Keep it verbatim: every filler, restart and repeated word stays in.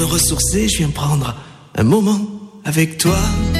ressourcer, je viens prendre un moment avec toi.